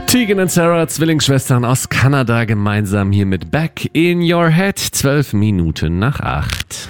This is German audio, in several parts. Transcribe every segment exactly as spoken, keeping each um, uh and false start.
Tegan und Sarah, Zwillingsschwestern aus Kanada, gemeinsam hier mit Back in Your Head, zwölf Minuten nach acht.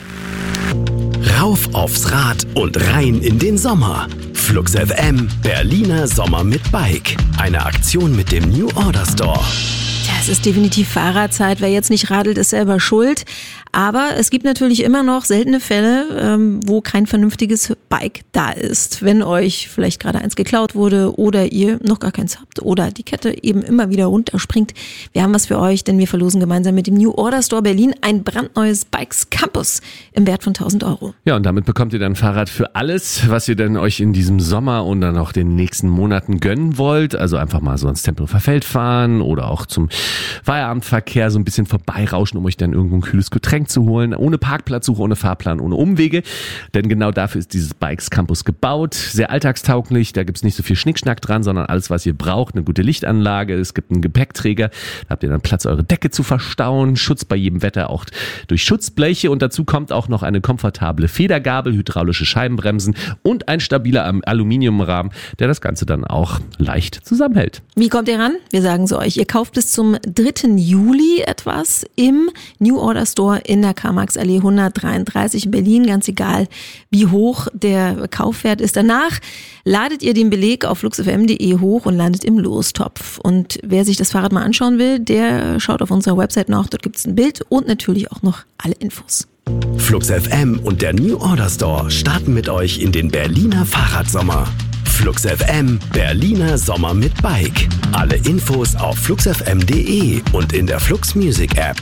Rauf aufs Rad und rein in den Sommer. Flux F M, Berliner Sommer mit Bike. Eine Aktion mit dem New Order Store. Ja, es ist definitiv Fahrradzeit. Wer jetzt nicht radelt, ist selber schuld. Aber es gibt natürlich immer noch seltene Fälle, ähm, wo kein vernünftiges Bike da ist. Wenn euch vielleicht gerade eins geklaut wurde oder ihr noch gar keins habt oder die Kette eben immer wieder runterspringt. Wir haben was für euch, denn wir verlosen gemeinsam mit dem New Order Store Berlin ein brandneues Bikes Campus im Wert von tausend Euro. Ja, und damit bekommt ihr dann ein Fahrrad für alles, was ihr denn euch in diesem Sommer und dann auch den nächsten Monaten gönnen wollt. Also einfach mal so ins Tempelhofer Feld fahren oder auch zum Feierabendverkehr so ein bisschen vorbeirauschen, um euch dann irgendwo ein kühles Getränk zu holen, ohne Parkplatzsuche, ohne Fahrplan, ohne Umwege, denn genau dafür ist dieses Bikes Campus gebaut, sehr alltagstauglich, da gibt's nicht so viel Schnickschnack dran, sondern alles, was ihr braucht, eine gute Lichtanlage, es gibt einen Gepäckträger, da habt ihr dann Platz, eure Decke zu verstauen, Schutz bei jedem Wetter auch durch Schutzbleche und dazu kommt auch noch eine komfortable Federgabel, hydraulische Scheibenbremsen und ein stabiler Aluminiumrahmen, der das Ganze dann auch leicht zusammenhält. Wie kommt ihr ran? Wir sagen es euch, ihr kauft bis zum dritten Juli etwas im New Order Store in der Karl-Marx-Allee hundertdreiunddreißig in Berlin, ganz egal wie hoch der Kaufwert ist. Danach ladet ihr den Beleg auf flux f m punkt d e hoch und landet im Lostopf. Und wer sich das Fahrrad mal anschauen will, der schaut auf unserer Website nach, dort gibt es ein Bild und natürlich auch noch alle Infos. Flux F M und der New Order Store starten mit euch in den Berliner Fahrradsommer. Flux F M, Berliner Sommer mit Bike. Alle Infos auf flux f m punkt d e und in der Flux Music App.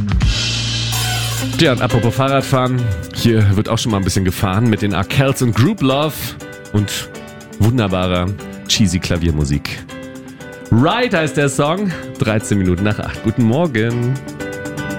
Ja, und apropos Fahrradfahren, hier wird auch schon mal ein bisschen gefahren mit den Arkells und Group Love und wunderbarer, cheesy Klaviermusik. Ride heißt der Song, dreizehn Minuten nach acht. Guten Morgen.